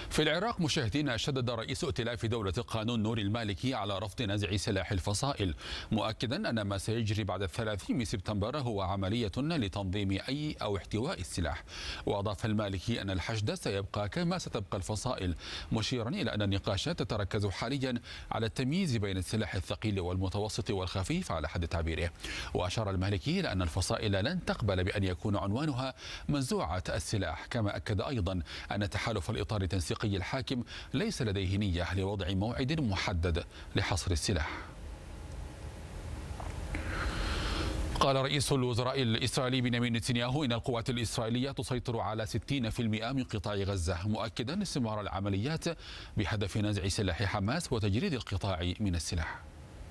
في العراق مشاهدينا، شدد رئيس ائتلاف دولة القانون نوري المالكي على رفض نزع سلاح الفصائل، مؤكدا أن ما سيجري بعد 30 سبتمبر هو عملية لتنظيم أو احتواء السلاح. وأضاف المالكي أن الحشد سيبقى كما ستبقى الفصائل، مشيرا إلى أن النقاشات تتركز حاليا على التمييز بين السلاح الثقيل والمتوسط والخفيف على حد تعبيره. وأشار المالكي إلى أن الفصائل لن تقبل بأن يكون عنوانها منزوعة السلاح، كما أكد أيضا أن تحالف الإطار التنسيقي الحاكم ليس لديه نية لوضع موعد محدد لحصر السلاح. قال رئيس الوزراء الإسرائيلي بنيامين نتنياهو إن القوات الإسرائيلية تسيطر على 60% من قطاع غزة، مؤكدا استمرار العمليات بهدف نزع سلاح حماس وتجريد القطاع من السلاح.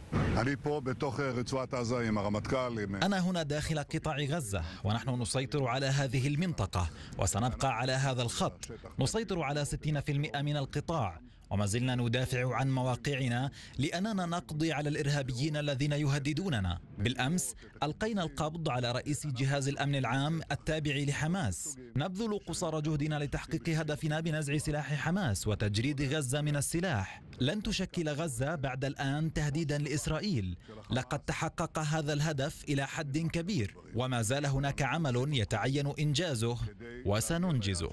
أنا هنا داخل قطاع غزة، ونحن نسيطر على هذه المنطقة وسنبقى على هذا الخط. نسيطر على 60% من القطاع، وما زلنا ندافع عن مواقعنا لأننا نقضي على الإرهابيين الذين يهددوننا. بالأمس ألقينا القبض على رئيس جهاز الأمن العام التابع لحماس. نبذل قصارى جهدنا لتحقيق هدفنا بنزع سلاح حماس وتجريد غزة من السلاح. لن تشكل غزة بعد الآن تهديدا لإسرائيل. لقد تحقق هذا الهدف إلى حد كبير، وما زال هناك عمل يتعين إنجازه وسننجزه.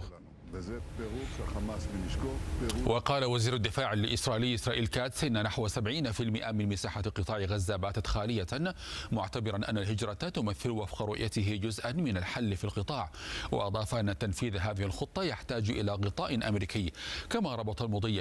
وقال وزير الدفاع الإسرائيلي إسرائيل كاتس إن نحو 70% من مساحة قطاع غزة باتت خالية، معتبرا أن الهجرة تمثل وفق رؤيته جزءا من الحل في القطاع. وأضاف أن تنفيذ هذه الخطة يحتاج إلى غطاء أمريكي، كما ربط المضي